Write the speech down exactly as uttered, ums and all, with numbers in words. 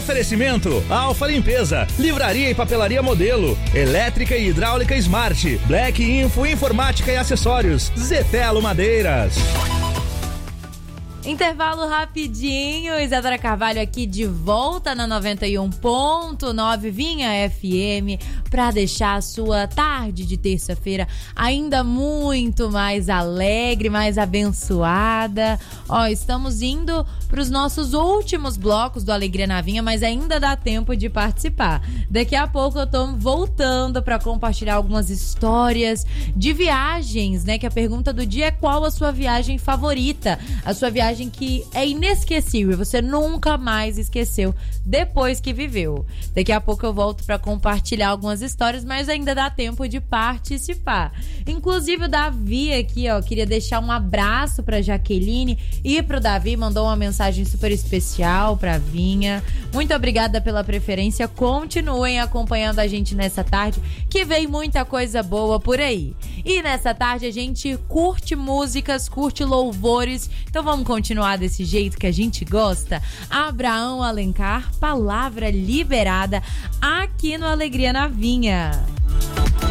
Oferecimento Alfa Limpeza, Livraria e Papelaria Modelo, Elétrica e Hidráulica Smart, Black Info Informática e Acessórios, Zetelo Madeiras. Intervalo rapidinho, Isadora Carvalho aqui de volta na noventa e um ponto nove Vinha F M para deixar a sua tarde de terça-feira ainda muito mais alegre, mais abençoada. Ó, estamos indo para os nossos últimos blocos do Alegria na Vinha, mas ainda dá tempo de participar. Daqui a pouco eu tô voltando para compartilhar algumas histórias de viagens, né? Que a pergunta do dia é: qual a sua viagem favorita? A sua viagem que é inesquecível, você nunca mais esqueceu depois que viveu. Daqui a pouco eu volto para compartilhar algumas histórias, mas ainda dá tempo de participar. Inclusive o Davi aqui, ó, queria deixar um abraço para Jaqueline e pro Davi, mandou uma mensagem super especial pra Vinha. Muito obrigada pela preferência, continuem acompanhando a gente nessa tarde, que vem muita coisa boa por aí. E nessa tarde a gente curte músicas, curte louvores, então vamos continuar desse jeito que a gente gosta. Abraão Alencar, palavra liberada aqui no Alegria na Vinha.